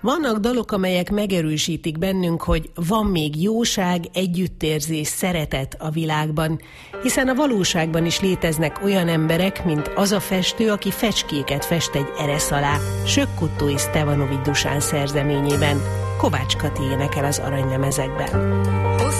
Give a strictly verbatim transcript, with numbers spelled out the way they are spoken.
Vannak dalok, amelyek megerősítik bennünk, hogy van még jóság, együttérzés, szeretet a világban, hiszen a valóságban is léteznek olyan emberek, mint az a festő, aki fecskéket fest egy eresz alá, Sökkuttói Stevanovics Dusán szerzeményében. Kovács Kati énekel az aranylemezekben.